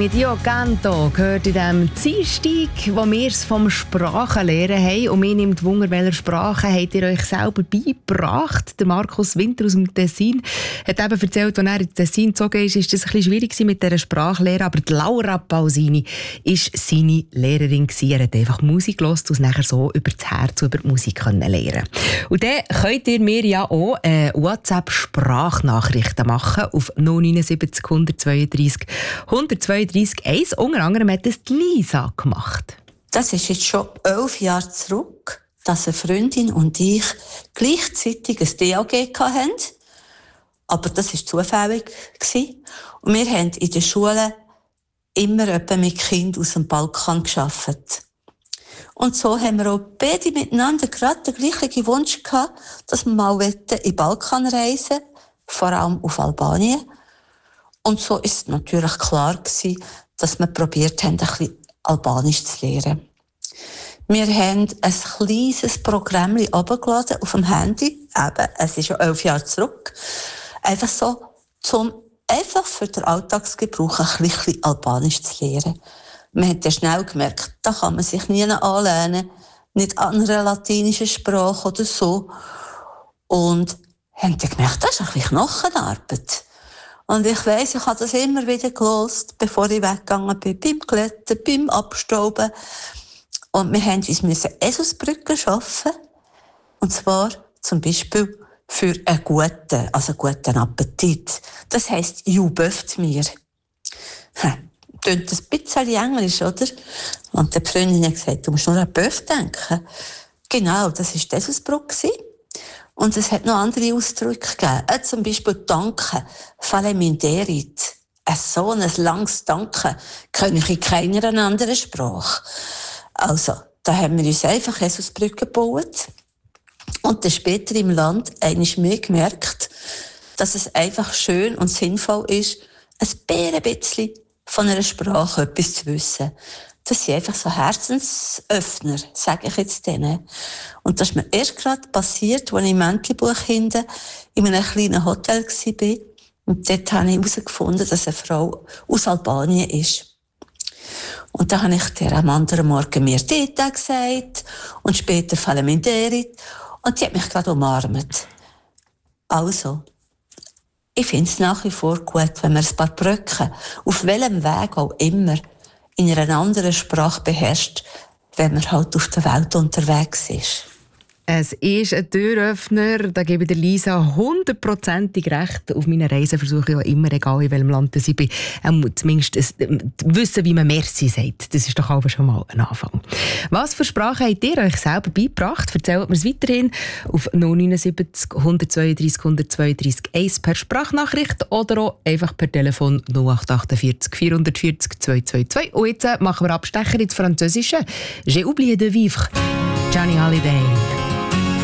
mit «Io Canto» gehört in diesem Dienstag, wo wir es vom Sprachenlernen haben. Und mir nimmt Wunder, welche Sprache habt ihr euch selber beigebracht? Der Markus Winter aus dem Tessin hat eben erzählt, als er ins Tessin gezogen ist, ist das ein bisschen schwierig mit dieser Sprachlehre. Aber die Laura Pausini war seine Lehrerin. Er hat einfach Musik gehört und nachher so über das Herz, über die Musik lernen. Und dann könnt ihr mir ja auch WhatsApp-Sprachnachrichten machen auf 079 132 132 1. Unter anderem hat das die Lisa gemacht. Das ist jetzt schon 11 Jahre zurück, dass eine Freundin und ich gleichzeitig ein DAG hatten. Aber das war zufällig. Und wir haben in der Schule immer mit Kindern aus dem Balkan gearbeitet. Und so haben wir auch beide miteinander gerade den gleichen Wunsch gehabt, dass wir mal in den Balkan reisen, vor allem auf Albanien. Und so ist es natürlich klar gewesen, dass wir probiert haben, ein bisschen Albanisch zu lernen. Wir haben ein kleines Programm runtergeladen auf dem Handy. Eben, es ist schon 11 Jahre zurück. Einfach so, einfach für den Alltagsgebrauch ein bisschen Albanisch zu lernen. Man hat ja schnell gemerkt, da kann man sich nie anlehnen, nicht an einer latinischen Sprache oder so. Und haben dann gemerkt, das ist ein bisschen Knochenarbeit. Und ich weiss, ich habe das immer wieder gehört, bevor ich weggegangen bin, beim Glätten, beim Abstauben. Und wir mussten uns Eselsbrücken schaffen. Und zwar zum Beispiel für einen guten Appetit. Das heisst, «Juböft mir». Tönt ein bisschen Englisch, oder? Und die Freundin hat gesagt, du musst nur an Böff denken. Genau, das war die Eselsbrücke. Und es hat noch andere Ausdrücke gegeben. Zum Beispiel «Danke», «Fale minderit». So ein langes «Danke» kann ich in keiner anderen Sprache. Also, da haben wir uns einfach Eselsbrücken gebaut. Und dann später im Land einmal mehr gemerkt, dass es einfach schön und sinnvoll ist, ein bisschen von einer Sprache etwas zu wissen. Das sind einfach so Herzensöffner, sage ich jetzt denen. Und das ist mir erst gerade passiert, als ich im Entlebuch hinten in einem kleinen Hotel war. Und dort habe ich herausgefunden, dass eine Frau aus Albanien ist. Und dann habe ich der am anderen Morgen mir Dita gesagt und später «Fale minderit». Und die hat mich gerade umarmt. Also, ich finde es nach wie vor gut, wenn man ein paar Brücken, auf welchem Weg auch immer, in einer anderen Sprache beherrscht, wenn man halt auf der Welt unterwegs ist. Es ist ein Türöffner, da gebe ich der Lisa 100%ig recht. Auf meinen Reisen versuche ich auch immer, egal in welchem Land ich bin, zumindest wissen, wie man «Merci» sagt. Das ist doch aber schon mal ein Anfang. Was für Sprachen habt ihr euch selber beigebracht? Erzählt mir es weiterhin auf 079 132 132 1 per Sprachnachricht oder auch einfach per Telefon 0848 440 222. Und jetzt machen wir Abstecher ins Französische. «J'ai oublié de vivre». Johnny Hallyday.